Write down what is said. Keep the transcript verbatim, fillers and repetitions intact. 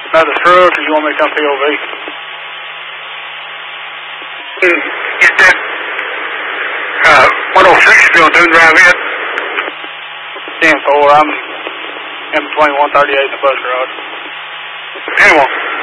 Another truck, or you want me to come P O V? Mm, get that uh, one oh six still doing drive in. ten four, I'm in between one thirty-eight and the bus garage. ten one.